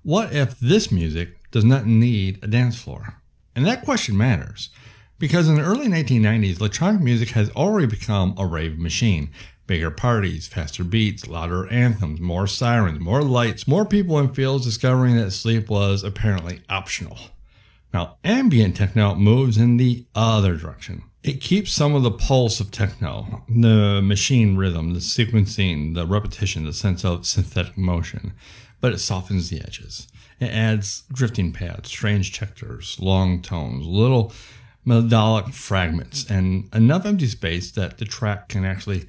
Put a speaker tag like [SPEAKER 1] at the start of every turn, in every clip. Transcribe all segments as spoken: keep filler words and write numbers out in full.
[SPEAKER 1] what if this music does not need a dance floor? And that question matters, because in the early nineteen nineties, electronic music has already become a rave machine. Bigger parties, faster beats, louder anthems, more sirens, more lights, more people in fields discovering that sleep was apparently optional. Now, ambient techno moves in the other direction. It keeps some of the pulse of techno, the machine rhythm, the sequencing, the repetition, the sense of synthetic motion, but it softens the edges. It adds drifting pads, strange textures, long tones, little melodic fragments, and enough empty space that the track can actually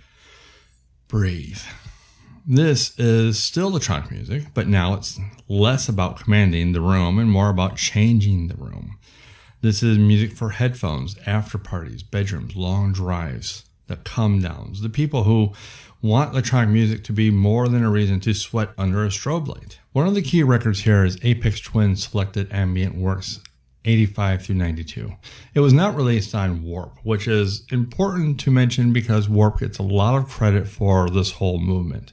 [SPEAKER 1] breathe. This is still electronic music, but now it's less about commanding the room and more about changing the room. This is music for headphones, after parties, bedrooms, long drives, the come downs, the people who want electronic music to be more than a reason to sweat under a strobe light. One of the key records here is Aphex Twin Selected Ambient Works eighty-five through ninety-two. It was not released on Warp, which is important to mention because Warp gets a lot of credit for this whole movement.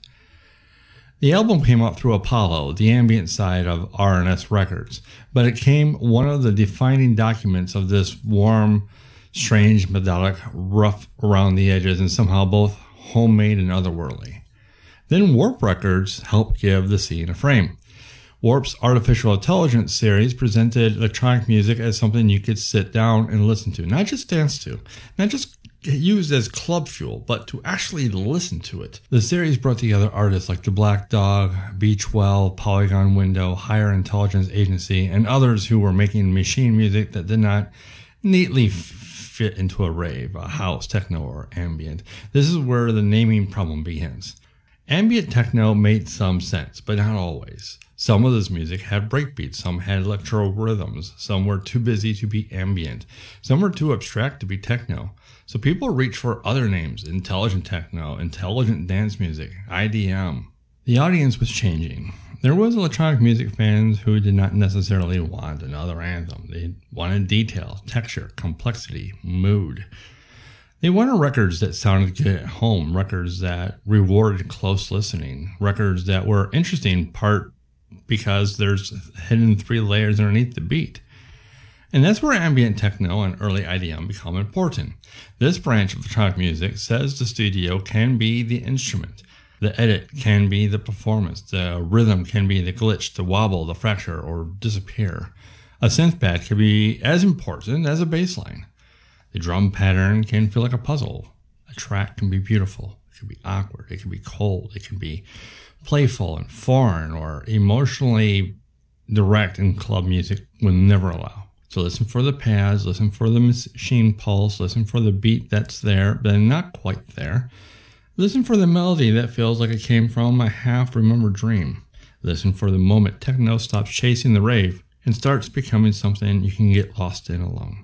[SPEAKER 1] The album came out through Apollo, the ambient side of R and S Records, but it came one of the defining documents of this warm, strange, melodic, rough around the edges, and somehow both homemade and otherworldly. Then Warp Records helped give the scene a frame. Warp's Artificial Intelligence series presented electronic music as something you could sit down and listen to, not just dance to, not just used as club fuel, but to actually listen to it. The series brought together artists like The Black Dog, Beach Well, Polygon Window, Higher Intelligence Agency, and others who were making machine music that did not neatly fit into a rave, a house, techno, or ambient. This is where the naming problem begins. Ambient techno made some sense, but not always. Some of this music had breakbeats, some had electro rhythms, some were too busy to be ambient, some were too abstract to be techno. So people reached for other names: intelligent techno, intelligent dance music, I D M. The audience was changing. There was electronic music fans who did not necessarily want another anthem. They wanted detail, texture, complexity, mood. They wanted records that sounded good at home, records that rewarded close listening, records that were interesting, part because there's hidden three layers underneath the beat. And that's where ambient techno and early I D M become important. This branch of electronic music says the studio can be the instrument, the edit can be the performance, the rhythm can be the glitch, the wobble, the fracture, or disappear. A synth pad can be as important as a bass line. The drum pattern can feel like a puzzle. A track can be beautiful, it can be awkward, it can be cold, it can be playful and foreign, or emotionally direct, and club music would never allow. So listen for the pads, listen for the machine pulse, listen for the beat that's there, but not quite there. Listen for the melody that feels like it came from a half-remembered dream. Listen for the moment techno stops chasing the rave and starts becoming something you can get lost in alone.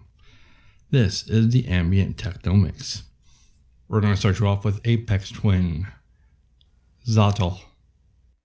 [SPEAKER 1] This is the ambient techno mix. We're going to start you off with Aphex Twin, Zato.